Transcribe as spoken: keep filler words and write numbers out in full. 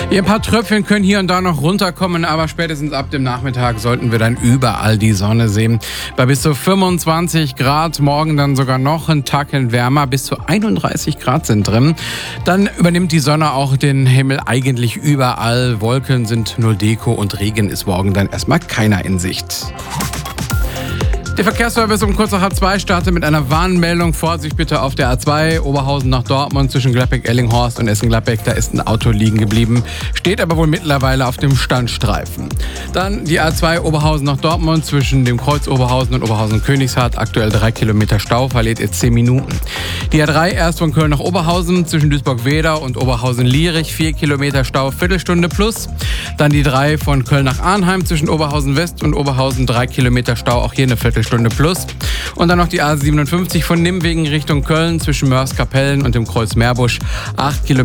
Ja, ein paar Tröpfchen können hier und da noch runterkommen, aber spätestens ab dem Nachmittag sollten wir dann überall die Sonne sehen. Bei bis zu fünfundzwanzig Grad, morgen dann sogar noch ein Tacken wärmer, bis zu einunddreißig Grad sind drin. Dann übernimmt die Sonne auch den Himmel eigentlich überall. Wolken sind null Deko und Regen ist morgen dann erstmal keiner in Sicht. Der Verkehrsservice um kurz nach halb zwei startet mit einer Warnmeldung. Vorsicht bitte auf der A zwei, Oberhausen nach Dortmund zwischen Gladbeck-Ellinghorst und Essen-Gladbeck. Da ist ein Auto liegen geblieben, steht aber wohl mittlerweile auf dem Standstreifen. Dann die A zwei, Oberhausen nach Dortmund zwischen dem Kreuz Oberhausen und Oberhausen-Königshardt. Aktuell drei Kilometer Stau, verliert ihr zehn Minuten. Die A drei erst von Köln nach Oberhausen zwischen Duisburg-Weder und Oberhausen-Lierich. vier Kilometer Stau, Viertelstunde plus. Dann die drei von Köln nach Arnheim zwischen Oberhausen-West und Oberhausen. drei Kilometer Stau, auch hier eine Viertelstunde. Stunde plus. Und dann noch die A siebenundfünfzig von Nimwegen Richtung Köln zwischen Mörs-Kapellen und dem Kreuz Meerbusch. acht Kilometer